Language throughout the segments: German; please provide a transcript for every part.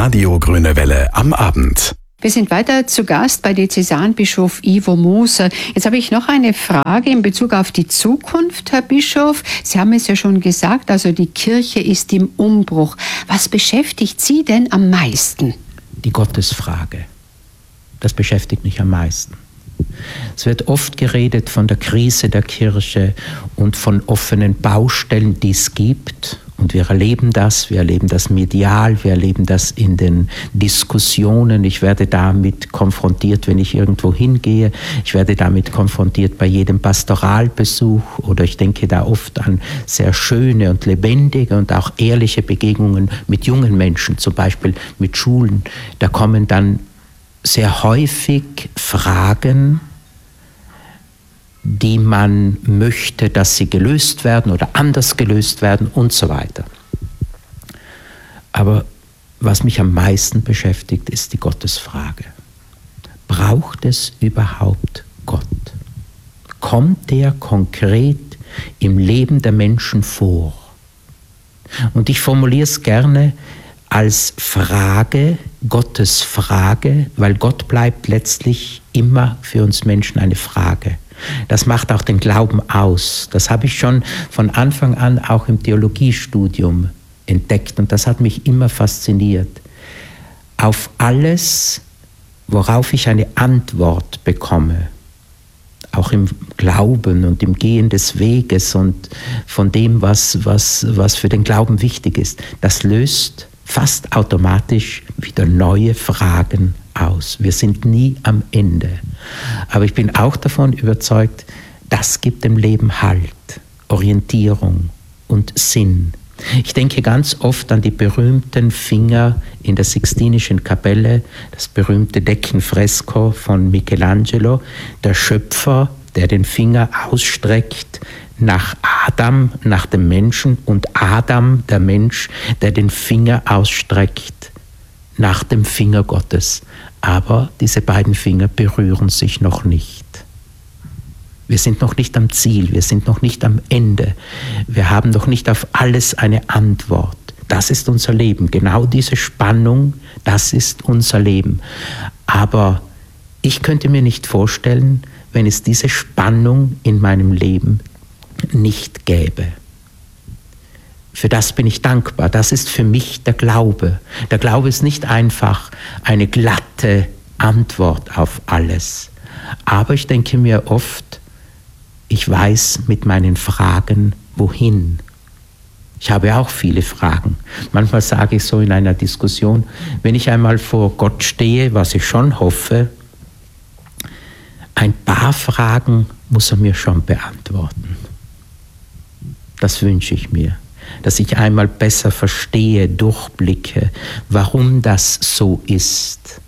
Radio Grüne Welle am Abend. Wir sind weiter zu Gast bei Diözesanbischof Ivo Moser. Jetzt habe ich noch eine Frage in Bezug auf die Zukunft, Herr Bischof. Sie haben es ja schon gesagt, also die Kirche ist im Umbruch. Was beschäftigt Sie denn am meisten? Die Gottesfrage. Das beschäftigt mich am meisten. Es wird oft geredet von der Krise der Kirche und von offenen Baustellen, die es gibt. Und wir erleben das medial, wir erleben das in den Diskussionen. Ich werde damit konfrontiert, wenn ich irgendwo hingehe. Ich werde damit konfrontiert bei jedem Pastoralbesuch. Oder ich denke da oft an sehr schöne und lebendige und auch ehrliche Begegnungen mit jungen Menschen, zum Beispiel mit Schulen. Da kommen dann sehr häufig Fragen, die man möchte, dass sie gelöst werden oder anders gelöst werden und so weiter. Aber was mich am meisten beschäftigt, ist die Gottesfrage. Braucht es überhaupt Gott? Kommt der konkret im Leben der Menschen vor? Und ich formuliere es gerne als Frage, Gottes Frage, weil Gott bleibt letztlich immer für uns Menschen eine Frage. Das macht auch den Glauben aus. Das habe ich schon von Anfang an auch im Theologiestudium entdeckt und das hat mich immer fasziniert. Auf alles, worauf ich eine Antwort bekomme, auch im Glauben und im Gehen des Weges und von dem, was für den Glauben wichtig ist, das löst fast automatisch wieder neue Fragen aus. Wir sind nie am Ende. Aber ich bin auch davon überzeugt, das gibt dem Leben Halt, Orientierung und Sinn. Ich denke ganz oft an die berühmten Finger in der Sixtinischen Kapelle, das berühmte Deckenfresko von Michelangelo, der Schöpfer, der den Finger ausstreckt nach Adam, nach dem Menschen, und Adam, der Mensch, der den Finger ausstreckt nach dem Finger Gottes. Aber diese beiden Finger berühren sich noch nicht. Wir sind noch nicht am Ziel, wir sind noch nicht am Ende. Wir haben noch nicht auf alles eine Antwort. Das ist unser Leben, genau diese Spannung, das ist unser Leben. Aber ich könnte mir nicht vorstellen, wenn es diese Spannung in meinem Leben nicht gäbe. Für das bin ich dankbar. Das ist für mich der Glaube. Der Glaube ist nicht einfach eine glatte Antwort auf alles. Aber ich denke mir oft, ich weiß mit meinen Fragen, wohin. Ich habe auch viele Fragen. Manchmal sage ich so in einer Diskussion, wenn ich einmal vor Gott stehe, was ich schon hoffe, ein paar Fragen muss er mir schon beantworten. Das wünsche ich mir, dass ich einmal besser verstehe, durchblicke, warum das so ist.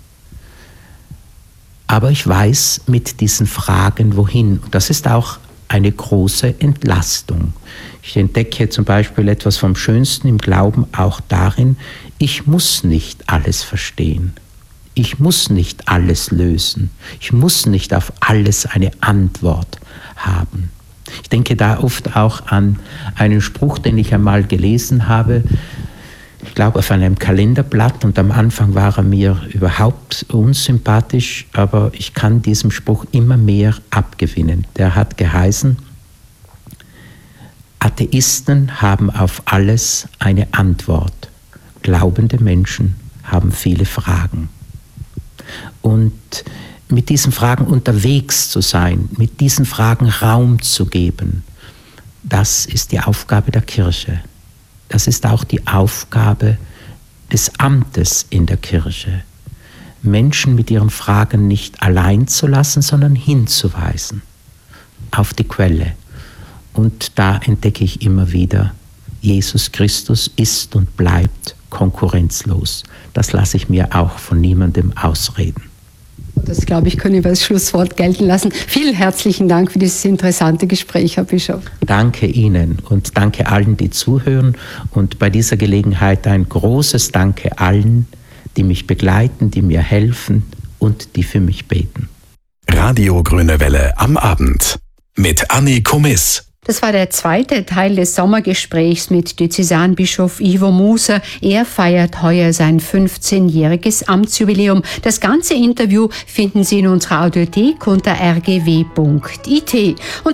Aber ich weiß mit diesen Fragen, wohin. Und das ist auch eine große Entlastung. Ich entdecke zum Beispiel etwas vom Schönsten im Glauben auch darin, ich muss nicht alles verstehen. Ich muss nicht alles lösen. Ich muss nicht auf alles eine Antwort haben. Ich denke da oft auch an einen Spruch, den ich einmal gelesen habe, ich glaube auf einem Kalenderblatt, und am Anfang war er mir überhaupt unsympathisch, aber ich kann diesem Spruch immer mehr abgewinnen. Der hat geheißen, Atheisten haben auf alles eine Antwort. Glaubende Menschen haben viele Fragen. Und mit diesen Fragen unterwegs zu sein, mit diesen Fragen Raum zu geben, das ist die Aufgabe der Kirche. Das ist auch die Aufgabe des Amtes in der Kirche, Menschen mit ihren Fragen nicht allein zu lassen, sondern hinzuweisen auf die Quelle. Und da entdecke ich immer wieder, Jesus Christus ist und bleibt konkurrenzlos. Das lasse ich mir auch von niemandem ausreden. Das, glaube ich, können wir als Schlusswort gelten lassen. Vielen herzlichen Dank für dieses interessante Gespräch, Herr Bischof. Danke Ihnen und danke allen, die zuhören. Und bei dieser Gelegenheit ein großes Danke allen, die mich begleiten, die mir helfen und die für mich beten. Radio Grüne Welle am Abend mit Anni Komiss. Das war der zweite Teil des Sommergesprächs mit Diözesanbischof Ivo Moser. Er feiert heuer sein 15-jähriges Amtsjubiläum. Das ganze Interview finden Sie in unserer Audiothek unter rgw.it. Und